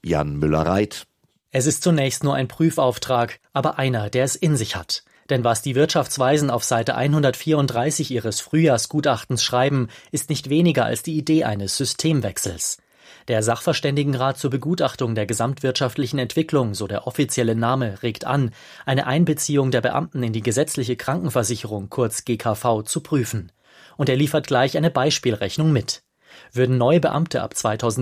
Jan Müller-Reit. Es ist zunächst nur ein Prüfauftrag, aber einer, der es in sich hat. Denn was die Wirtschaftsweisen auf Seite 134 ihres Frühjahrsgutachtens schreiben, ist nicht weniger als die Idee eines Systemwechsels. Der Sachverständigenrat zur Begutachtung der gesamtwirtschaftlichen Entwicklung, so der offizielle Name, regt an, eine Einbeziehung der Beamten in die gesetzliche Krankenversicherung, kurz GKV, zu prüfen. Und er liefert gleich eine Beispielrechnung mit. Würden neue Beamte ab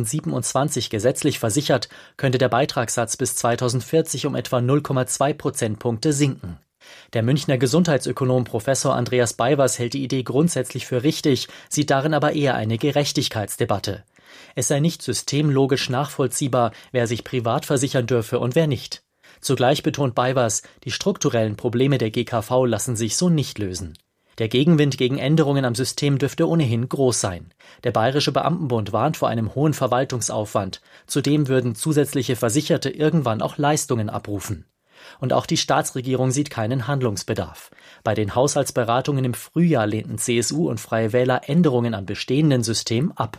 2027 gesetzlich versichert, könnte der Beitragssatz bis 2040 um etwa 0,2 Prozentpunkte sinken. Der Münchner Gesundheitsökonom Professor Andreas Beiwers hält die Idee grundsätzlich für richtig, sieht darin aber eher eine Gerechtigkeitsdebatte. Es sei nicht systemlogisch nachvollziehbar, wer sich privat versichern dürfe und wer nicht. Zugleich betont Beiwers, die strukturellen Probleme der GKV lassen sich so nicht lösen. Der Gegenwind gegen Änderungen am System dürfte ohnehin groß sein. Der Bayerische Beamtenbund warnt vor einem hohen Verwaltungsaufwand. Zudem würden zusätzliche Versicherte irgendwann auch Leistungen abrufen. Und auch die Staatsregierung sieht keinen Handlungsbedarf. Bei den Haushaltsberatungen im Frühjahr lehnten CSU und Freie Wähler Änderungen am bestehenden System ab.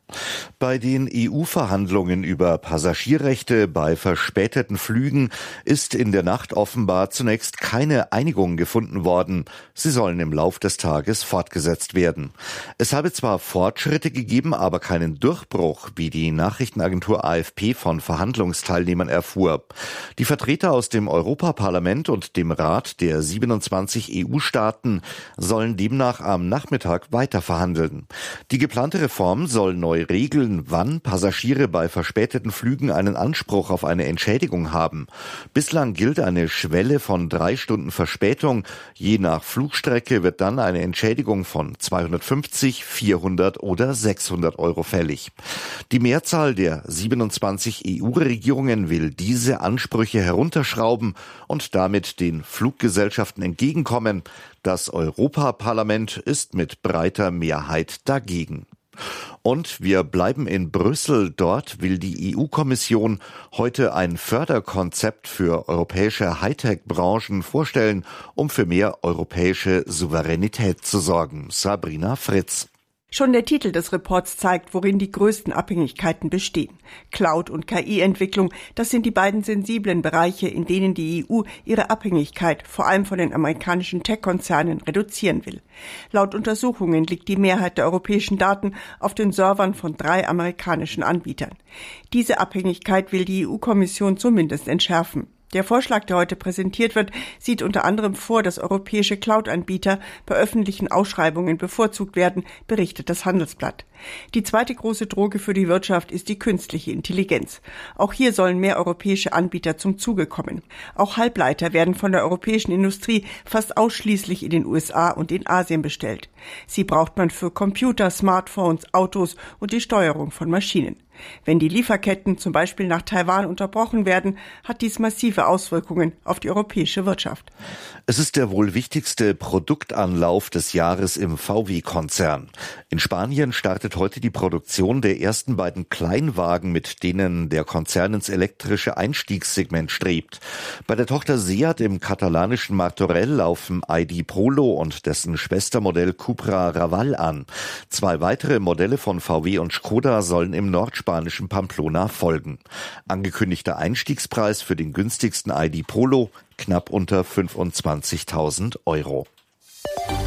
Bei den EU-Verhandlungen über Passagierrechte bei verspäteten Flügen ist in der Nacht offenbar zunächst keine Einigung gefunden worden. Sie sollen im Lauf des Tages fortgesetzt werden. Es habe zwar Fortschritte gegeben, aber keinen Durchbruch, wie die Nachrichtenagentur AFP von Verhandlungsteilnehmern erfuhr. Die Vertreter aus dem Europaparlament und dem Rat der 27 EU-Staaten sollen demnach am Nachmittag weiter verhandeln. Die geplante Reform soll neu regeln, wann Passagiere bei verspäteten Flügen einen Anspruch auf eine Entschädigung haben. Bislang gilt eine Schwelle von 3 Stunden Verspätung. Je nach Flugstrecke wird dann eine Entschädigung von 250, 400 oder 600 Euro fällig. Die Mehrzahl der 27 EU-Regierungen will diese Ansprüche herunterschrauben und damit den Fluggesellschaften entgegenkommen. Das Europaparlament ist mit breiter Mehrheit dagegen. Und wir bleiben in Brüssel. Dort will die EU-Kommission heute ein Förderkonzept für europäische Hightech-Branchen vorstellen, um für mehr europäische Souveränität zu sorgen. Sabrina Fritz. Schon der Titel des Reports zeigt, worin die größten Abhängigkeiten bestehen. Cloud- und KI-Entwicklung, das sind die beiden sensiblen Bereiche, in denen die EU ihre Abhängigkeit vor allem von den amerikanischen Tech-Konzernen reduzieren will. Laut Untersuchungen liegt die Mehrheit der europäischen Daten auf den Servern von 3 amerikanischen Anbietern. Diese Abhängigkeit will die EU-Kommission zumindest entschärfen. Der Vorschlag, der heute präsentiert wird, sieht unter anderem vor, dass europäische Cloud-Anbieter bei öffentlichen Ausschreibungen bevorzugt werden, berichtet das Handelsblatt. Die zweite große Droge für die Wirtschaft ist die künstliche Intelligenz. Auch hier sollen mehr europäische Anbieter zum Zuge kommen. Auch Halbleiter werden von der europäischen Industrie fast ausschließlich in den USA und in Asien bestellt. Sie braucht man für Computer, Smartphones, Autos und die Steuerung von Maschinen. Wenn die Lieferketten zum Beispiel nach Taiwan unterbrochen werden, hat dies massive Auswirkungen auf die europäische Wirtschaft. Es ist der wohl wichtigste Produktanlauf des Jahres im VW-Konzern. In Spanien startet heute die Produktion der ersten beiden Kleinwagen, mit denen der Konzern ins elektrische Einstiegssegment strebt. Bei der Tochter Seat im katalanischen Martorell laufen ID Polo und dessen Schwestermodell Cupra Raval an. 2 weitere Modelle von VW und Skoda sollen im nordspanischen Pamplona folgen. Angekündigter Einstiegspreis für den günstigsten ID Polo knapp unter 25.000 Euro.